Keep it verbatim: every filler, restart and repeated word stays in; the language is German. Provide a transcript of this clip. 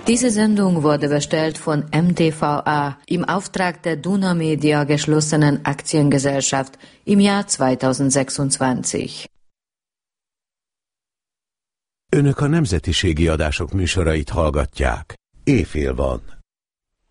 Diese Sendung wurde bestellt von M T V A im Auftrag der Duna Media geschlossenen Aktiengesellschaft im Jahr kétezer-huszonkettő. Önök a nemzetiségi adások műsorait hallgatják. Éjfél van.